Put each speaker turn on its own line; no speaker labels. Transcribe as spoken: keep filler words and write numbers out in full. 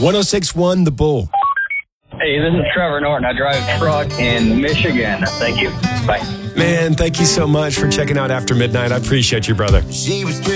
one oh six point one The Bull.
Hey, this is Trevor Norton. I drive a truck in Michigan. Thank you. Bye.
Man, thank you so much for checking out After Midnight. I appreciate you, brother.
She was